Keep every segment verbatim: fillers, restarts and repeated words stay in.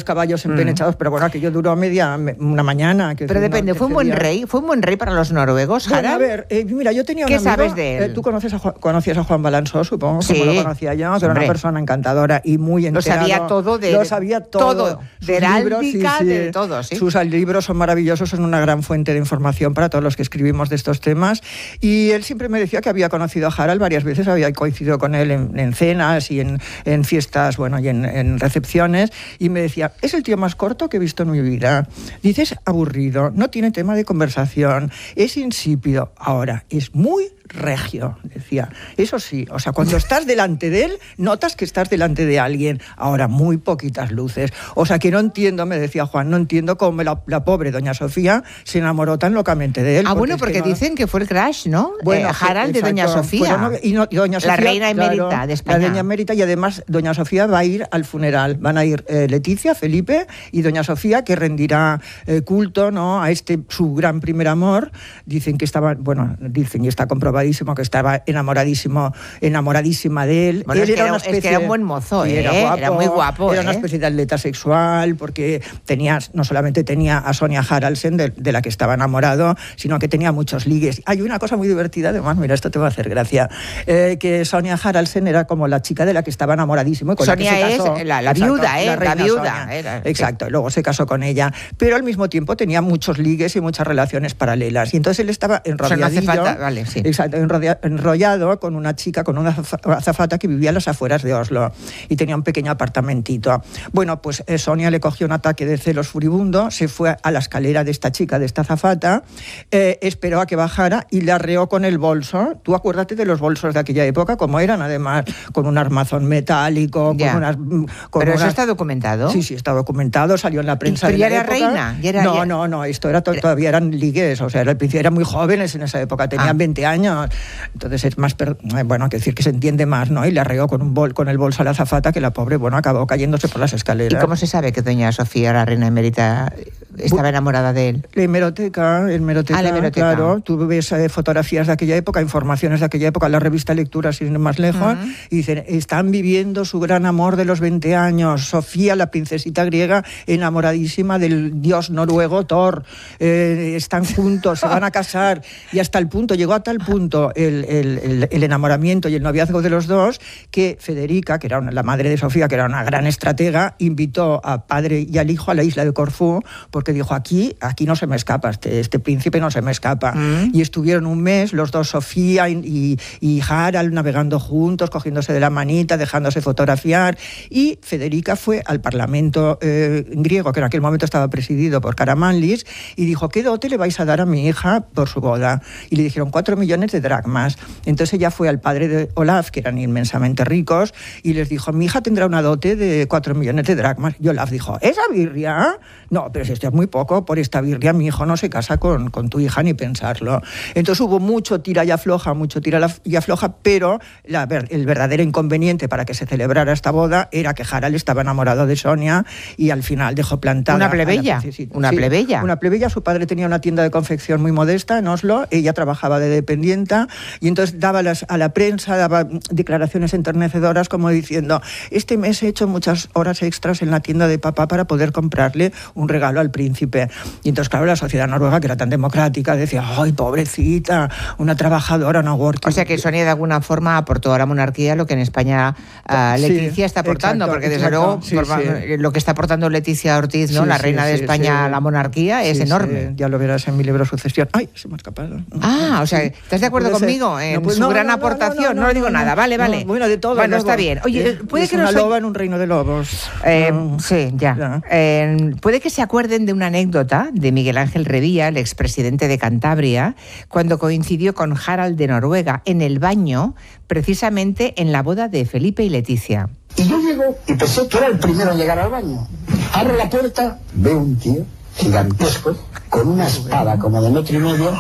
caballos empenechados, mm. pero bueno, aquello duró media, una mañana. Que pero depende, ¿fue un buen rey? ¿Fue un buen rey para los noruegos, Harald? Bueno, a ver, eh, mira, yo tenía un ¿Qué amigo, sabes de él? Eh, tú conoces a Juan, conocías a Juan Balansó, supongo, sí. como lo conocía yo, que era una persona encantadora y muy enterado. Lo sabía todo de... Lo sabía todo. todo de heráldica, sí, sí. de todo, sí. Sus libros son maravillosos, son una gran fuente de información para todos los que escribimos de estos temas. Y él siempre me decía que había conocido a Harald varias veces, había coincidido con él en, en cenas y en, en fiestas, bueno, y en, en recepciones, y me decía, es el tío más corto que he visto en mi vida. Dice, es aburrido, no tiene tema de conversación, es insípido. Ahora, es muy regio, decía. Eso sí, o sea, cuando estás delante de él, notas que estás delante de alguien. Ahora, muy poquitas luces. O sea, que no entiendo, me decía Juan, no entiendo cómo la, la pobre doña Sofía se enamoró tan locamente de él. Ah, porque bueno, porque es que no... dicen que fue el crash, ¿no? Bueno, eh, Harald de doña Sofía. Bueno, y, no, y doña Sofía, la reina emérita claro, de España. La doña emérita, y además doña Sofía va a ir al funeral. Van a ir eh, Leticia, Felipe y doña Sofía, que rendirá eh, culto, ¿no?, a este su gran primer amor. Dicen que estaba, bueno, dicen y está comprobadísimo que estaba enamoradísimo, enamoradísima de él. Bueno, él es, era que era, una especie, es que era un buen mozo, ¿eh? Era, guapo, era muy guapo. Era ¿eh? una especie de atleta sexual, porque tenía, no solamente tenía a Sonia Haraldsen, de, de la que estaba enamorado, sino que tenía muchos ligues. Hay una cosa muy divertida, además, mira, esto te va a hacer gracia, eh, que Sonia Haraldsen era como la chica de la que estaba enamoradísimo. Y con Sonia la que se casó. es la, la Exacto, viuda, ¿eh? La, la viuda. Era, Exacto, y luego se casó con ella. Pero al mismo tiempo tenía muchos ligues y muchas relaciones paralelas. Y entonces él estaba enrolladillo, no hace falta, vale, sí. Exacto, enrollado con una chica, con una azafata que vivía a las afueras de Oslo y tenía un pequeño apartamentito. Bueno, pues eh, Sonia le cogió un ataque de celos furibundo, se fue a la escalera de esta chica, de esta azafata, eh, esperó a que bajara y le arreó con el bolso. Tú acuérdate de los bolsos de aquella época, como eran, además, con un armazón metálico, ya. con unas... Con ¿Pero unas... eso está documentado? Sí, sí, está documentado, salió en la prensa ¿Pero de ya la era época. reina? ¿Ya era, no, ya... no, no, esto era to todavía eran ligues, o sea, era, eran muy jóvenes en esa época, tenían ah. veinte años, entonces es más, per... bueno, hay que decir que se entiende más, ¿no? Y le arreó con, un bol, con el bolso a la azafata, que la pobre, bueno, acabó cayéndose por las escaleras. ¿Y cómo se sabe que doña Sofía, la reina emérita, estaba enamorada de él? La hemeroteca, la hemeroteca, ah, la hemeroteca. Claro, tú ves eh, fotografías de aquella época, informaciones de aquella época, la revista Lectura, sin ir más lejos, uh-huh. y dicen, están viviendo su gran amor de los veinte años, Sofía, la princesita griega, enamoradísima del dios noruego Thor, eh, están juntos, se van a casar, y hasta el punto, llegó a tal punto el, el, el, el enamoramiento y el noviazgo de los dos, que Federica, que era una, la madre de Sofía, que era una gran estratega, invitó a padre y al hijo a la isla de Corfú, porque dijo, aquí, aquí no se me escapa, este, este príncipe no se me escapa. Mm. Y estuvieron un mes, los dos, Sofía y, y, y Harald, navegando juntos, cogiéndose de la manita, dejándose fotografiar, y Federica fue al Parlamento eh, griego, que en aquel momento estaba presidido por Karamanlis, y dijo, ¿qué dote le vais a dar a mi hija por su boda? Y le dijeron, cuatro millones de dracmas. Entonces ella fue al padre de Olaf, que eran inmensamente ricos, y les dijo, mi hija tendrá una dote de cuatro millones de dracmas. Y Olaf dijo, ¿esa birria? No, pero si esto es muy poco, por esta birria mi hijo no se casa con, con tu hija ni pensarlo. Entonces hubo mucho tira y afloja, mucho tira y afloja, pero la, el verdadero inconveniente para que se celebrara esta boda era que Harald estaba enamorado de Sonia y al final dejó plantada... Una plebeya, una sí, plebeya. Una plebeya, su padre tenía una tienda de confección muy modesta en Oslo, ella trabajaba de dependienta y entonces daba las, a la prensa, daba declaraciones enternecedoras como diciendo, este mes he hecho muchas horas extras en la tienda de papá para poder comprarle un regalo al príncipe. Y entonces, claro, la sociedad noruega, que era tan democrática, decía, ¡ay, pobrecita! Una trabajadora, una working. O sea que Sonia de alguna forma aportó a la monarquía lo que en España uh, Leticia sí, está aportando, exacto, porque desde exacto, luego sí, por, sí. lo que está aportando Leticia Ortiz, ¿no? Sí, la sí, reina sí, de España sí. a la monarquía, es sí, enorme. Sí. Ya lo verás en mi libro Sucesión. ¡Ay, se me ha escapado! Ah, o sea, ¿estás de acuerdo no conmigo ser. en no, pues, su no, gran no, aportación? No, no, no, no, no digo no, nada, vale, vale. No, bueno, de todo. Bueno, luego. está bien. Oye, es, puede es que una nos... loba en un reino de lobos. Eh, no. Sí, ya. ya. Eh, puede que se acuerden de una anécdota de Miguel Ángel Revilla, el expresidente de Cantabria, cuando coincidió con Harald de Noruega en el baño, precisamente en la boda de Felipe y Leticia. Y yo llego y pensé que era el primero en llegar al baño. Abro la puerta, veo un tío gigantesco, con una espada como de metro y medio,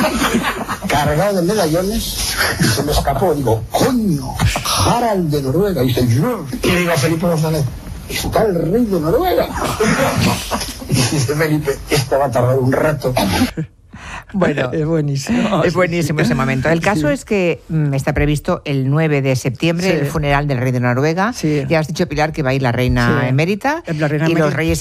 cargado de medallones, y se me escapó. Digo, coño, Harald de Noruega. Y dice, yo. Y le digo a Felipe González, está el rey de Noruega. Y dice Felipe, esto va a tardar un rato. Bueno, es buenísimo. Es buenísimo ese momento. El caso sí. es que mm, está previsto el nueve de septiembre sí. el funeral del rey de Noruega. Sí. Ya has dicho, Pilar, que va a ir la reina sí. emérita la reina y emérita. los reyes